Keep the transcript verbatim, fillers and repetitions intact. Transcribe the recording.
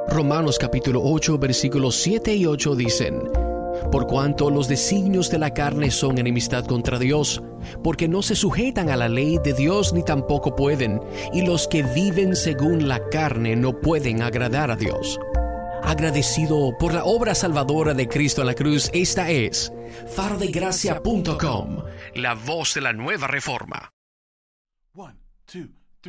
Romanos capítulo ocho versículos siete y ocho dicen: Por cuanto los designios de la carne son enemistad contra Dios, porque no se sujetan a la ley de Dios ni tampoco pueden, y los que viven según la carne no pueden agradar a Dios. Agradecido por la obra salvadora de Cristo en la cruz, esta es faro de gracia punto com, la voz de la nueva reforma. One, two.